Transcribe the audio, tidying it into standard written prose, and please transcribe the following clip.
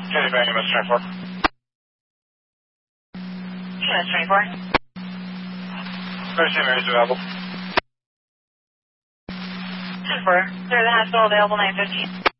Kennedy Bank, MS 24. MS 24. First name is available. 10-4. Sir, the hospital available 9:15.